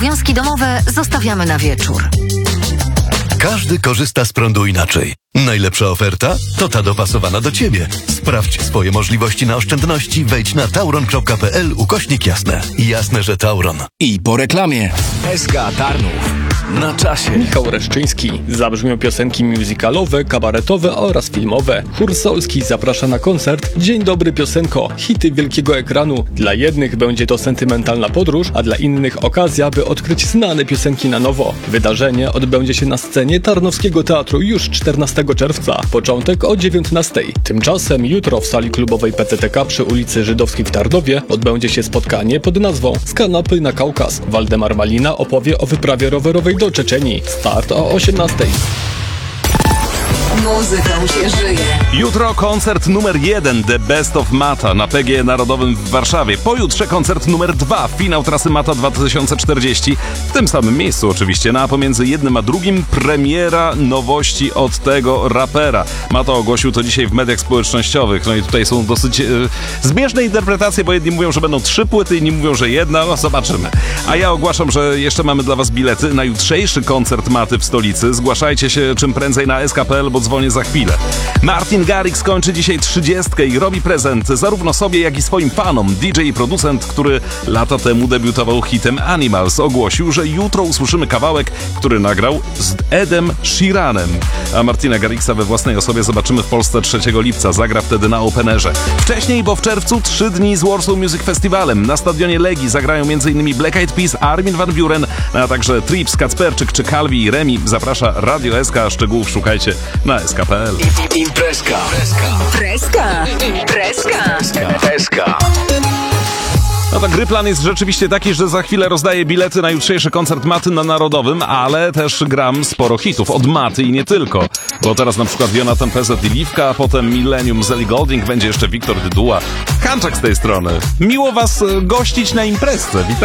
Wiązki domowe zostawiamy na wieczór. Każdy korzysta z prądu inaczej. Najlepsza oferta to ta dopasowana do Ciebie. Sprawdź swoje możliwości na oszczędności. Wejdź na tauron.pl/jasne. Jasne, że Tauron. I po reklamie. SK Tarnów. Na czasie. Michał Reszczyński. Zabrzmią piosenki musicalowe, kabaretowe oraz filmowe. Chór Solski zaprasza na koncert Dzień dobry piosenko. Hity wielkiego ekranu. Dla jednych będzie to sentymentalna podróż, a dla innych okazja, by odkryć znane piosenki na nowo. Wydarzenie odbędzie się na scenie Tarnowskiego Teatru już 14 czerwca. Początek o 19. Tymczasem jutro w sali klubowej PTTK przy ulicy Żydowskiej w Tarnowie odbędzie się spotkanie pod nazwą Z kanapy na Kaukaz. Waldemar Malina opowie o wyprawie rowerowej do Czeczenii. Start o 18. Muzyką się żyje. Jutro koncert numer 1 The Best of Mata na PGE Narodowym w Warszawie. Pojutrze koncert numer 2, finał trasy Mata 2040. W tym samym miejscu oczywiście, a pomiędzy jednym a drugim premiera nowości od tego rapera. Mata ogłosił to dzisiaj w mediach społecznościowych. No i tutaj są dosyć zbieżne interpretacje, bo jedni mówią, że będą 3 płyty, inni mówią, że jedna. No zobaczymy. A ja ogłaszam, że jeszcze mamy dla was bilety na jutrzejszy koncert Maty w stolicy. Zgłaszajcie się czym prędzej na SK.pl, bo dzwonię za chwilę. Martin Garrix kończy dzisiaj 30 i robi prezent zarówno sobie, jak i swoim fanom. DJ i producent, który lata temu debiutował hitem Animals, ogłosił, że jutro usłyszymy kawałek, który nagrał z Edem Sheeranem. A Martina Garrixa we własnej osobie zobaczymy w Polsce 3 lipca. Zagra wtedy na Openerze. Wcześniej, bo w czerwcu 3 dni z Warsaw Music Festivalem. Na stadionie Legii zagrają m.in. Black Eyed Peas, Armin van Buuren, a także Trips, Kacperczyk czy Calvi i Remi. Zaprasza Radio SK. Szczegółów szukajcie na sk.pl. Imprezka. No tak, gryplan jest rzeczywiście taki, że za chwilę rozdaję bilety na jutrzejszy koncert Maty na Narodowym, ale też gram sporo hitów od Maty i nie tylko. Bo teraz na przykład Jonathan Pezet i Liwka, a potem Millennium z Ellie Goulding, będzie jeszcze Wiktor Dyduła. Hanczak z tej strony. Miło was gościć na imprezce.